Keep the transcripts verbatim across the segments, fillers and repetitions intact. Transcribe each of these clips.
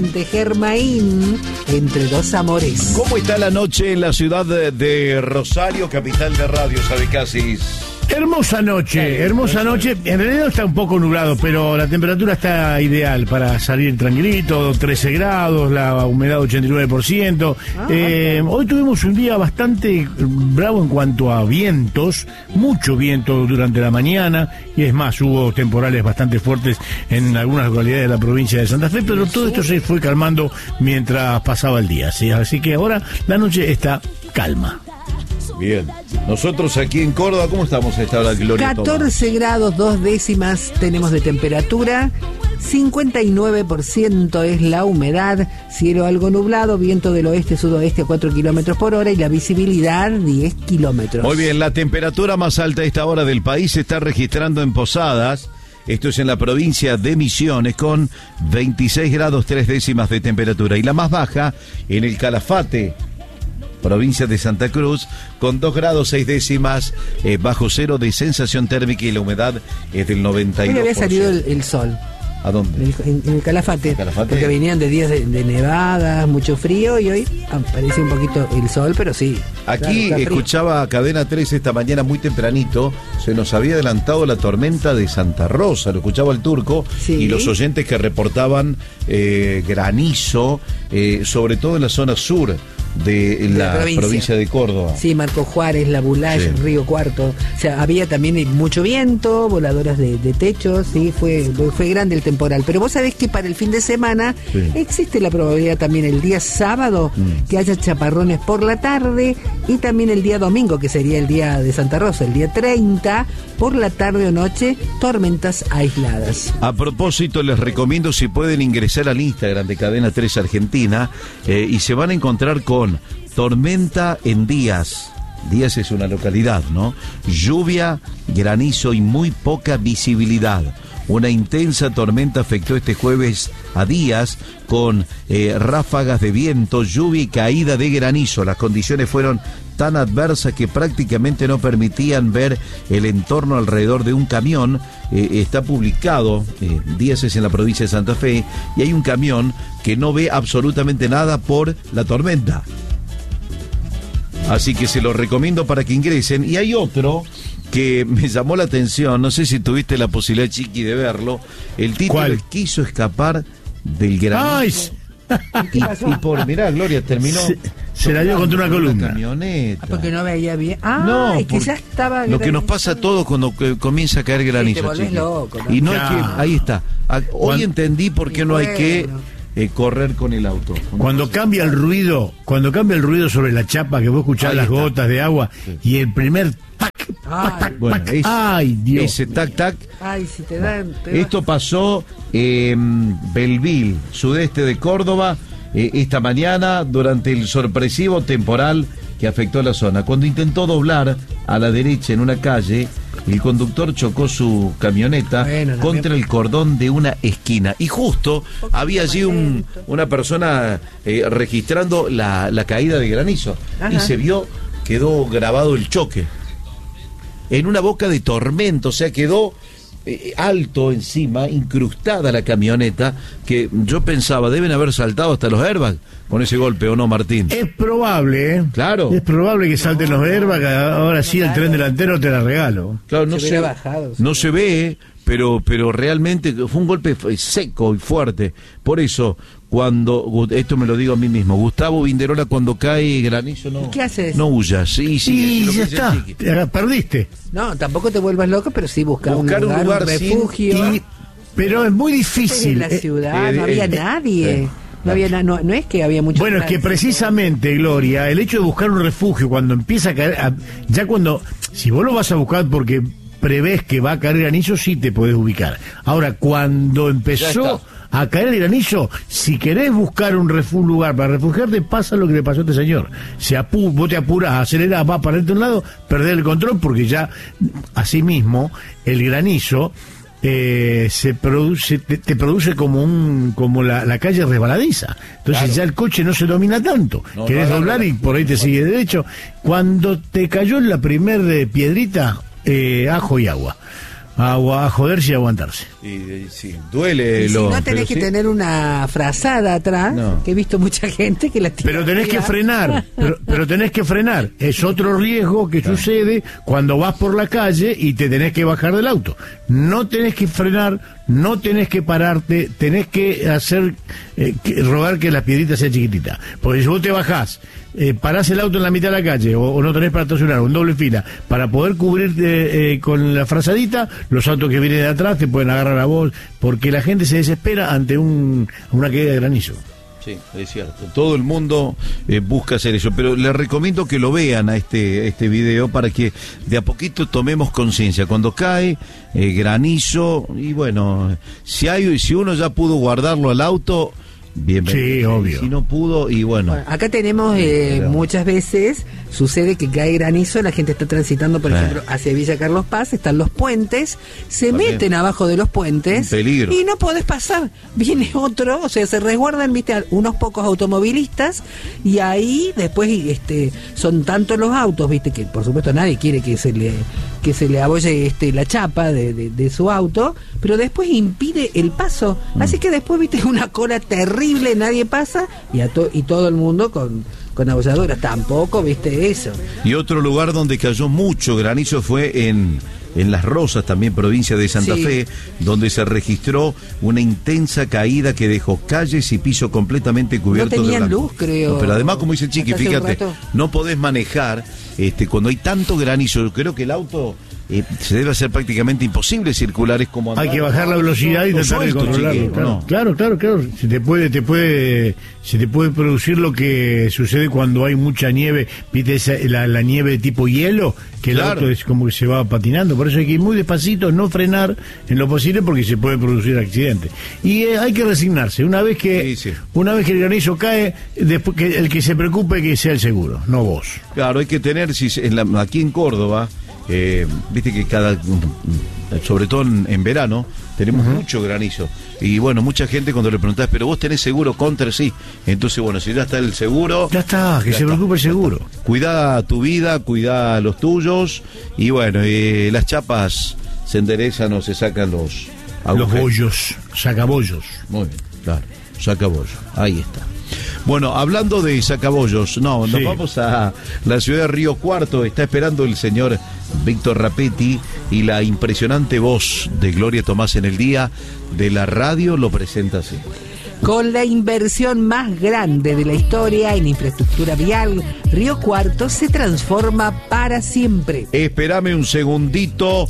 Puente Germain, entre dos amores. ¿Cómo está la noche en la ciudad de, de Rosario, capital de Radio, Sabecasis? Hermosa noche, hermosa noche. En realidad está un poco nublado, pero la temperatura está ideal para salir tranquilito, trece grados, la humedad ochenta y nueve por ciento. Ah, eh, hoy tuvimos un día bastante bravo en cuanto a vientos, mucho viento durante la mañana, y es más, hubo temporales bastante fuertes en algunas localidades de la provincia de Santa Fe, pero todo esto se fue calmando mientras pasaba el día, ¿sí? Así que ahora la noche está calma. Bien. Nosotros aquí en Córdoba, ¿cómo estamos a esta hora, Gloria? catorce grados, dos décimas tenemos de temperatura, cincuenta y nueve por ciento es la humedad, cielo algo nublado, viento del oeste-sudoeste a cuatro kilómetros por hora y la visibilidad diez kilómetros. Muy bien, la temperatura más alta a esta hora del país se está registrando en Posadas. Esto es en la provincia de Misiones, con veintiséis grados, tres décimas de temperatura. Y la más baja en el Calafate, provincia de Santa Cruz, con dos grados seis décimas eh, bajo cero de sensación térmica, y la humedad es del noventa y dos por ciento. Hoy había salido el, el sol. ¿A dónde? En, en el Calafate, ¿El Calafate? Porque venían de días de, de nevadas, mucho frío, y hoy apareció un poquito el sol, pero sí. Aquí claro, escuchaba Cadena tres esta mañana muy tempranito, se nos había adelantado la tormenta de Santa Rosa, lo escuchaba el Turco, sí. Y los oyentes que reportaban eh, granizo, eh, sobre todo en la zona sur de la, de la provincia. provincia de Córdoba. Sí, Marco Juárez, La Bulache, sí. Río Cuarto. O sea, había también mucho viento, voladoras de, de techos, sí, fue, fue grande el temporal. Pero vos sabés que para el fin de semana sí. existe la probabilidad también el día sábado mm. que haya chaparrones por la tarde, y también el día domingo, que sería el día de Santa Rosa, el día treinta, por la tarde o noche, tormentas aisladas. A propósito, les recomiendo, si pueden, ingresar al Instagram de Cadena tres Argentina, eh, y se van a encontrar con tormenta en Díaz. Díaz es una localidad, ¿no? Lluvia, granizo y muy poca visibilidad. Una intensa tormenta afectó este jueves a Díaz, con eh, ráfagas de viento, lluvia y caída de granizo. Las condiciones fueron tan adversas que prácticamente no permitían ver el entorno alrededor de un camión. Eh, está publicado, eh, Díaz es en la provincia de Santa Fe, y hay un camión que no ve absolutamente nada por la tormenta. Así que se lo recomiendo para que ingresen. Y hay otro que me llamó la atención, no sé si tuviste la posibilidad, Chiqui, de verlo. El título es Quiso escapar del granizo. Y, y por, mirá, Gloria, terminó. Se, se la dio contra una columna. Camioneta. Ah, porque no veía bien. Ah, no, es que ya estaba. Lo que nos pasa a todos cuando comienza a caer granizo. Sí, te volvés loco, ¿no? Y no ya. hay que. Ahí está. Hoy Cuando, entendí por qué no bueno. hay que. Eh, correr con el auto. Cuando cambia el ruido, cuando cambia el ruido sobre la chapa, que vos escuchás las está. gotas de agua, sí. y el primer tac, ay, tac, bueno, tac, es, ay, Dios. Ese tac, tac. Ay, si te dan, te Esto pasó en Belville, sudeste de Córdoba, eh, esta mañana, durante el sorpresivo temporal que afectó a la zona. Cuando intentó doblar a la derecha en una calle, el conductor chocó su camioneta bueno, contra el cordón de una esquina, y justo había allí un, una persona eh, registrando la, la caída de granizo. Ajá. Y se vio, quedó grabado el choque en una boca de tormenta, o sea, quedó eh, alto encima, incrustada la camioneta, que yo pensaba, deben haber saltado hasta los airbags con ese golpe, ¿o no, Martín? Es probable, ¿eh? Claro. Es probable que salten los airbags, ahora sí el tren delantero te la regalo. Claro, no se, se, bajado, no se ve, pero, pero realmente fue un golpe seco y fuerte. Por eso, cuando, esto me lo digo a mí mismo, Gustavo Vinderola, cuando cae granizo, no, ¿qué haces? No huyas, sí, sí. Y ya está, te perdiste. No, tampoco te vuelvas loco, pero sí buscar, buscar un lugar, un, lugar, un refugio. Sin, y, pero es muy difícil. En la ciudad eh, no había eh, nadie. Eh, No, había na- no, no es que había mucho. Bueno, es que precisamente, Gloria, el hecho de buscar un refugio cuando empieza a caer, a, ya cuando, si vos lo vas a buscar porque prevés que va a caer granizo, sí te podés ubicar. Ahora, cuando empezó a caer el granizo, si querés buscar un, ref- un lugar para refugiarte, pasa lo que le pasó a este señor. Se apu- vos te apurás, acelerás, vas para este un lado, perdés el control, porque ya, asimismo, el granizo Eh, se produce, te, te produce como un como la, la calle resbaladiza. Entonces claro. ya el coche no se domina tanto. No, Querés no, no, doblar no, no, y por ahí te sigue derecho. Cuando te cayó la primer piedrita, eh, ajo y agua. a, a joderse y a aguantarse. Y, y sí, duele. Y si lo, no tenés que sí. tener una frazada atrás, no. que he visto mucha gente que la tiene. Pero tenés que frenar, pero, pero tenés que frenar. Es otro riesgo que claro. sucede cuando vas por la calle y te tenés que bajar del auto. No tenés que frenar, no tenés que pararte, tenés que hacer, eh, que, rogar que las piedritas sean chiquititas. Porque si vos te bajás, eh, parás el auto en la mitad de la calle, o, o no tenés para estacionar, o en doble fila, para poder cubrirte eh, con la frazadita, los autos que vienen de atrás te pueden agarrar a vos, porque la gente se desespera ante un, una caída de granizo. Sí, es cierto. Todo el mundo eh, busca hacer eso, pero les recomiendo que lo vean a este este video para que de a poquito tomemos conciencia. Cuando cae eh, granizo, y bueno, si hay si uno ya pudo guardarlo al auto, bienvenido. Sí, obvio. Si no pudo, y bueno. bueno acá tenemos eh, pero... muchas veces sucede que cae granizo, la gente está transitando, por eh. ejemplo, hacia Villa Carlos Paz, están los puentes, se También. meten abajo de los puentes Peligro. y no podés pasar. Viene otro, o sea, se resguardan, viste, unos pocos automovilistas y ahí después este son tantos los autos, viste, que por supuesto nadie quiere que se le que se le abolle este la chapa de, de, de su auto, pero después impide el paso. Mm. Así que después, viste, una cola terrible, nadie pasa y a to- y todo el mundo con con abolladuras, tampoco, viste eso. Y otro lugar donde cayó mucho granizo fue en, en Las Rosas, también provincia de Santa sí. Fe, donde se registró una intensa caída que dejó calles y piso completamente cubiertos no de tenían blanco. luz, creo. No, pero además, como dice el Chiqui, fíjate, no podés manejar este cuando hay tanto granizo. Creo que el auto eh, se debe hacer prácticamente imposible circular, es como andar. Hay que bajar la velocidad y tratar de controlarlo. Claro, no. claro, claro, claro. Se te puede, te puede, se te puede producir lo que sucede cuando hay mucha nieve, viste esa, la, la nieve tipo hielo, que el claro. auto es como que se va patinando. Por eso hay que ir muy despacito, no frenar en lo posible, porque se puede producir accidentes. Y eh, hay que resignarse. Una vez que, sí, sí. una vez que el granizo cae, después que el que se preocupe que sea el seguro, no vos. Claro, hay que tener, si en la, aquí en Córdoba. Eh, viste que cada, sobre todo en, en verano, tenemos uh-huh. mucho granizo. Y bueno, mucha gente cuando le preguntás, pero vos tenés seguro contra, sí. Entonces, bueno, si ya está el seguro. Ya está, que ya se está, preocupe el seguro. Cuida tu vida, cuida los tuyos. Y bueno, eh, las chapas se enderezan o se sacan los agujeros. Los bollos, sacabollos. Muy bien, claro, sacabollos. Ahí está. Bueno, hablando de sacabollos, no, nos sí. vamos a la ciudad de Río Cuarto. Está esperando el señor Víctor Rapetti y la impresionante voz de Gloria Tomás en el día de la radio lo presenta así. Con la inversión más grande de la historia en infraestructura vial, Río Cuarto se transforma para siempre. Espérame un segundito,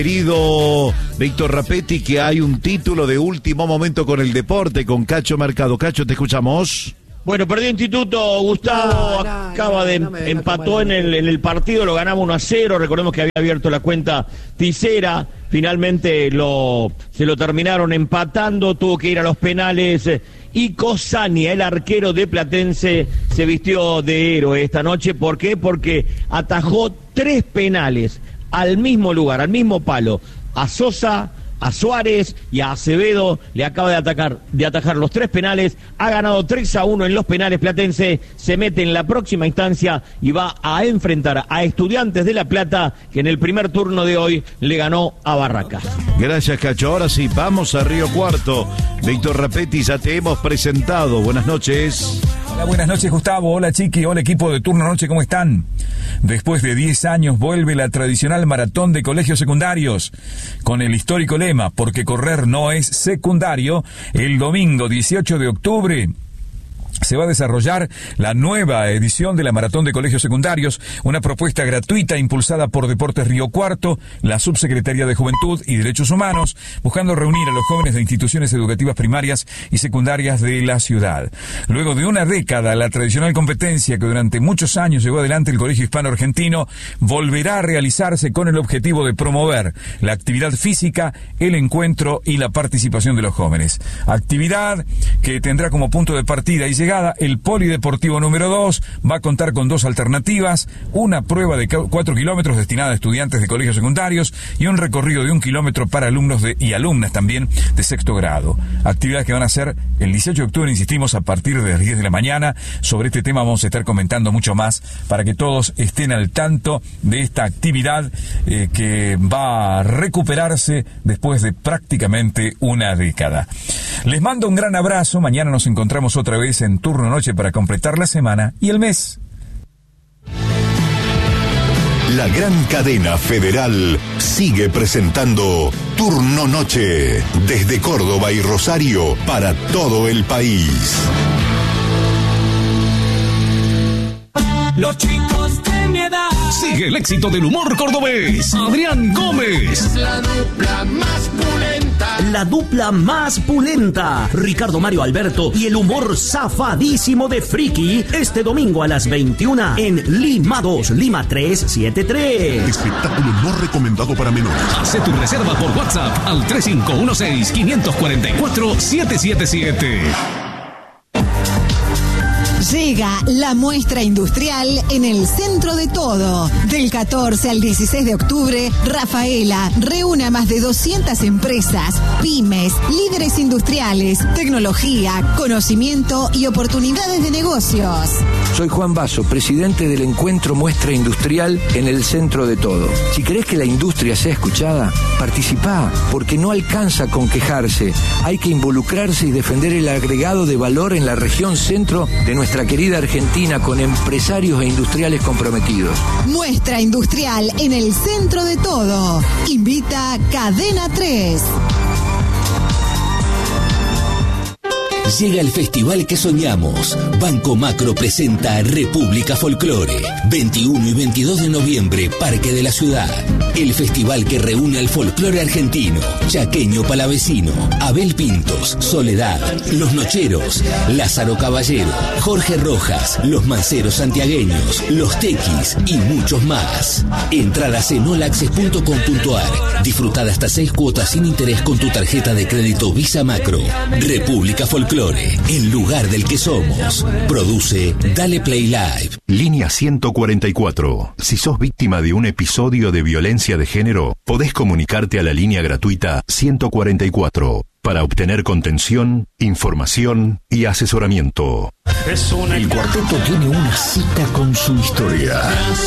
querido Víctor Rapetti, que hay un título de último momento con el deporte, con Cacho Mercado. Cacho, te escuchamos. Bueno, perdió Instituto, Gustavo no, no, acaba no, de no me, empató en el en el partido, lo ganamos uno a cero, recordemos que había abierto la cuenta Ticera, finalmente lo se lo terminaron empatando, tuvo que ir a los penales y Cosania, el arquero de Platense, se vistió de héroe esta noche. ¿Por qué? Porque atajó tres penales al mismo lugar, al mismo palo, a Sosa, a Suárez y a Acevedo. Le acaba de atacar, de atajar los tres penales, ha ganado tres a uno en los penales. Platense se mete en la próxima instancia y va a enfrentar a Estudiantes de La Plata, que en el primer turno de hoy le ganó a Barracas. Gracias, Cacho. Ahora sí, vamos a Río Cuarto. Víctor Rapetti, ya te hemos presentado. Buenas noches. Hola, buenas noches, Gustavo. Hola, Chiqui. Hola, equipo de Turno Noche, ¿cómo están? Después de diez años vuelve la tradicional maratón de colegios secundarios con el histórico lema, porque correr no es secundario. El domingo dieciocho de octubre se va a desarrollar la nueva edición de la Maratón de Colegios Secundarios, una propuesta gratuita impulsada por Deportes Río Cuarto, la Subsecretaría de Juventud y Derechos Humanos, buscando reunir a los jóvenes de instituciones educativas primarias y secundarias de la ciudad. Luego de una década, la tradicional competencia que durante muchos años llevó adelante el Colegio Hispano Argentino volverá a realizarse con el objetivo de promover la actividad física, el encuentro y la participación de los jóvenes. Actividad que tendrá como punto de partida y llegada llegada. El polideportivo número dos va a contar con dos alternativas, una prueba de cuatro kilómetros destinada a estudiantes de colegios secundarios y un recorrido de un kilómetro para alumnos de, y alumnas también de sexto grado. Actividades que van a ser el dieciocho de octubre, insistimos, a partir de las diez de la mañana. Sobre este tema vamos a estar comentando mucho más para que todos estén al tanto de esta actividad eh, que va a recuperarse después de prácticamente una década. Les mando un gran abrazo. Mañana nos encontramos otra vez en Turno Noche para completar la semana y el mes. La gran cadena federal sigue presentando Turno Noche desde Córdoba y Rosario para todo el país. Los chicos de mi edad. Sigue el éxito del humor cordobés. Adrián Gómez. La dupla más pulenta. La dupla más pulenta. Ricardo Mario Alberto y el humor zafadísimo de Friki. Este domingo a las veintiuna en Lima dos, Lima trescientos setenta y tres. Espectáculo no recomendado para menores. Hace tu reserva por WhatsApp al tres cinco uno seis, cinco cuatro cuatro, siete siete siete. Llega la muestra industrial en el centro de todo. Del catorce al dieciséis de octubre, Rafaela reúne a más de doscientas empresas, pymes, líderes industriales, tecnología, conocimiento y oportunidades de negocios. Soy Juan Basso, presidente del encuentro Muestra Industrial en el centro de todo. Si querés que la industria sea escuchada, participá, porque no alcanza con quejarse. Hay que involucrarse y defender el agregado de valor en la región centro de nuestra querida Argentina, con empresarios e industriales comprometidos. Muestra industrial en el centro de todo. Invita Cadena tres. Llega el festival que soñamos. Banco Macro presenta República Folclore. veintiuno y veintidós de noviembre, Parque de la Ciudad. El festival que reúne al folclore argentino, chaqueño palavecino, Abel Pintos, Soledad, Los Nocheros, Lázaro Caballero, Jorge Rojas, Los Manceros Santiagueños, Los Tequis y muchos más. Entradas en olaccess punto com punto ar. Disfrutada hasta seis cuotas sin interés con tu tarjeta de crédito Visa Macro. República Folclore. El lugar del que somos. Produce Dale Play Live. Línea ciento cuarenta y cuatro. Si sos víctima de un episodio de violencia de género, podés comunicarte a la línea gratuita ciento cuarenta y cuatro para obtener contención, información y asesoramiento. El cuarteto tiene una cita con su historia.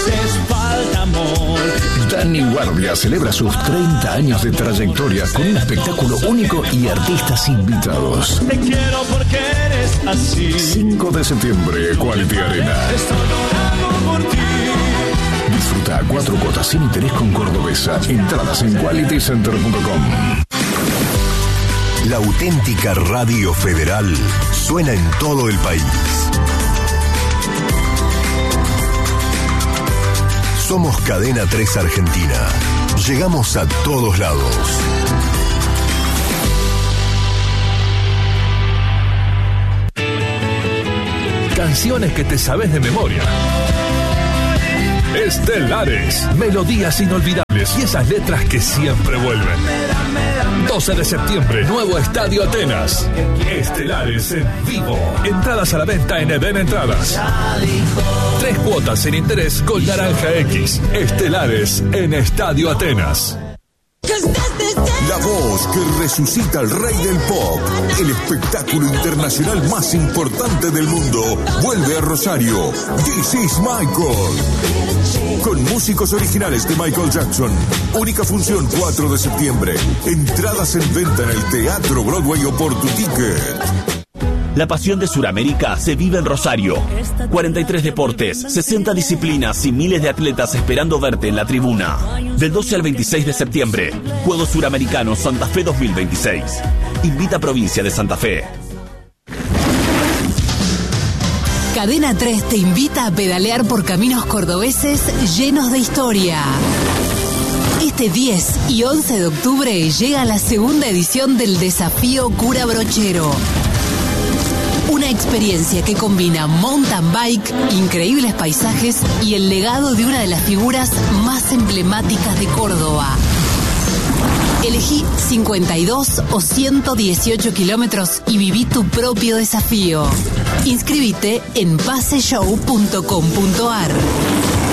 Dani Guardia celebra sus treinta años de trayectoria con un espectáculo único y artistas invitados. Te quiero porque eres así. cinco de septiembre, Quality Arena. Estoy llorando por ti. Disfruta a cuatro cuotas sin interés con Cordobesa. Entradas en quality center punto com. La auténtica radio federal suena en todo el país. Somos Cadena tres Argentina. Llegamos a todos lados. Canciones que te sabes de memoria. Estelares, melodías inolvidables y esas letras que siempre vuelven. doce de septiembre, nuevo Estadio Atenas. Estelares en vivo. Entradas a la venta en Eben Entradas. Tres cuotas sin interés con Naranja X. Estelares en Estadio Atenas. La voz que resucita al rey del pop. El espectáculo internacional más importante del mundo vuelve a Rosario. This is Michael. Con músicos originales de Michael Jackson. Única función cuatro de septiembre. Entradas en venta en el Teatro Broadway o por tu ticket. La pasión de Sudamérica se vive en Rosario. cuarenta y tres deportes, sesenta disciplinas y miles de atletas esperando verte en la tribuna. Del doce al veintiséis de septiembre, Juegos Suramericanos Santa Fe dos mil veintiséis. Invita a Provincia de Santa Fe. Cadena tres te invita a pedalear por caminos cordobeses llenos de historia. Este diez y once de octubre llega la segunda edición del Desafío Cura Brochero. Una experiencia que combina mountain bike, increíbles paisajes y el legado de una de las figuras más emblemáticas de Córdoba. Elegí cincuenta y dos o ciento dieciocho kilómetros y viví tu propio desafío. Inscríbete en paseshow punto com punto ar.